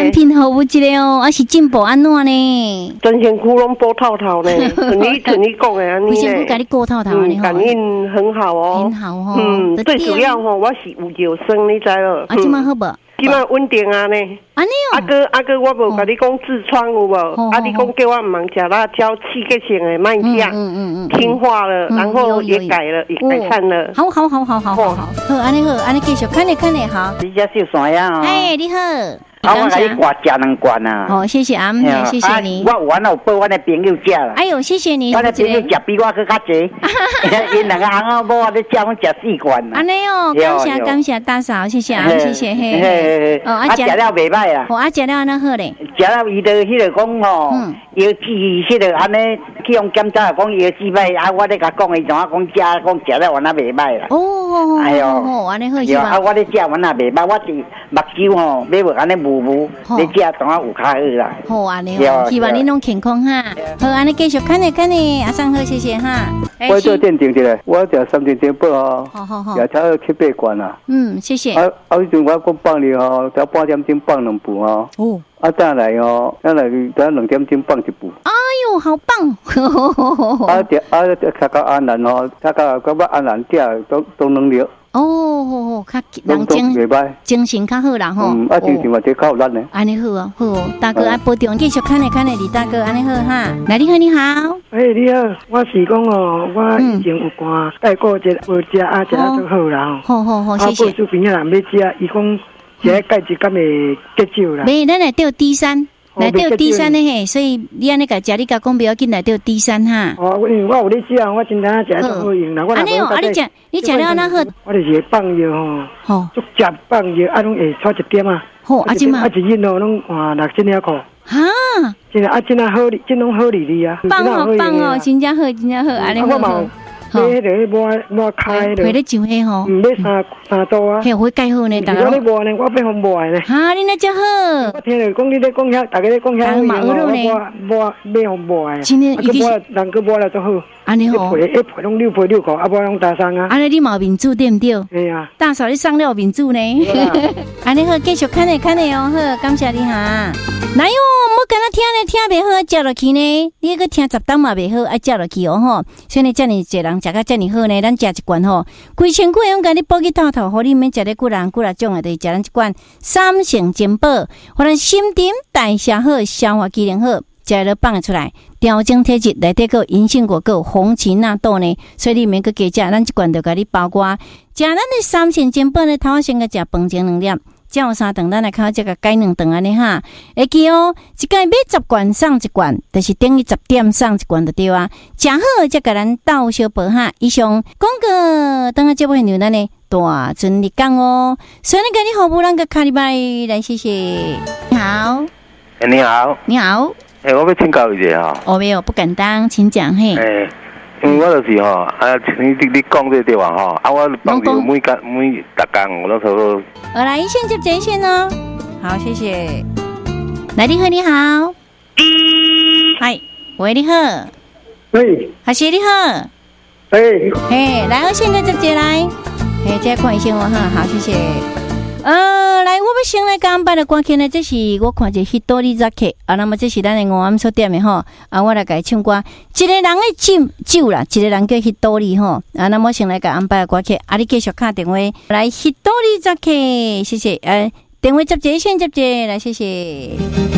人品好有一个哦，还是进步安怎呢？ 全身躯拢波透透呢，像你讲的安尼。 身躯甲你过透透安尼吼， 感应很好哦， 很好哦。 最主要吼，我是有药生，你知咯？ 啊，今麦好无？ 今麦稳定啊呢。 安尼哦。阿哥，我无甲你讲痔疮有无？啊，你讲叫我唔通食辣椒，刺激性的慢食。听话了，然后也改了，也改善了。 好，好，安尼好，安尼继续看咧好。 你家秀山呀？ 哎，你好。 我给你挂食2罐啊！ 哦，谢谢阿姆，谢谢你。 我完了，帮我的朋友食啦。 哎呦，谢谢你。 我的朋友食比我更较多，因两个翁仔某我咧食，我食4罐啦。 安尼哦，感谢大嫂，谢谢阿姆，谢谢嘿。 哦，食了袂歹啦。 哦，食了安那好咧。 食了伊就迄个讲吼，腰子迄个安尼去用检查讲腰子歹，啊，我咧甲讲伊怎啊讲食了完那袂歹啦。 哦，哎呦，安尼好是吧？ 啊，我咧食完那袂歹，我是目睭吼，买无安尼糊糊，你食当啊有较好啦。 好安尼哦，希望你拢健康哈。好，安尼继续看咧，阿上好，谢谢哈。 我做鉴定一下，我食3斤金宝哦， 好， 也差7、8罐啦。 谢谢。 啊，迄阵我讲放你哦，才半点钟放2部哦。哦。啊，再来哦，再来等2点钟放1部。 哎呦，好棒！ 较到安然哦，较我安然食都能了。 哦，较人精神较好啦吼。 精神嘛这较有力呢。 安尼好哦，大哥爱保重，继续看咧，李大哥安尼好哈。来，你好，你好。 你好，我是讲哦，我以前有肝带过一个无食啊，食啊就好啦吼。好，谢谢。 啊，不边啊人要食，伊讲食钙质敢会结少啦。 没，咱来钓D3。来钓D3的嘿，所以你安尼甲食，你甲讲不要紧来钓D3哈。 哦，因为我有咧食，我真正食都好用啦。 安尼哦，你食了那好。 我就是放药吼，足食放药，啊拢会差1点啊。 好，啊今嘛， 一日哦拢换6000块。 哈， 真啊，真啊好，真拢好哩啊。 棒哦，真正好，安尼好。 买迄个抹开的， 买咧上迄吼， 买3度啊， 迄会介好呢，大家。 我咧抹呢，我变好抹呢。 哈，你那真好。 我听着讲你咧讲遐，大家咧讲遐，我变好抹的。 今天一定人个抹了就好。 安尼吼， 一配拢6块，啊无拢大上啊。 安尼你嘛面子对不对？ 对啊。 大嫂你上了面子呢。安尼好，继续看咧哦，好，感谢你哈。哪有莫跟他听袂好，食落去呢？你个听10档嘛袂好，爱食落去哦吼。所以呢，遮尔济人食甲遮尔好呢，咱食一罐吼，规身躯用甲你补去透透，互你免食咧几啦种的，就是食咱一罐3成金宝，互咱心肠代谢好，消化机能好。食了放出来，调整体质，内底个银杏果个红芪纳豆呢，所以你免个加食，咱一罐就甲你包括。食咱的3成金宝呢，头先个食饭前2粒，照3顿咱来靠这个改2顿安尼哈。会记哦，一届买10罐送1罐，就是等于10点送1罐就对啊。食好再甲咱倒小宝哈。以上广告等下节目内容呢，大尊你讲哦。所以你甲你服务咱个卡里拜来，谢谢。你好， 你好， 你好。 我要请教一下哈。 没有，不敢当，请讲嘿。 因为我就是你讲这对话哈，我帮助每工我都差不多。 我来一线接这一线哦。好，谢谢。来，你好，你好。嗨，喂，你好。 喂， 还是你好。嘿，来二线跟接来。嘿，再看一线我哈，好，谢谢。来，我要先来安排的歌曲呢，这是我看一迄多利扎克啊，那么这是咱的5暗所点的吼啊，我来给唱歌。一个人的酒啦，一个人叫迄多利吼啊，那么先来给安排的歌曲，啊，你继续打电话来迄多利扎克，谢谢。电话接线接来，谢谢。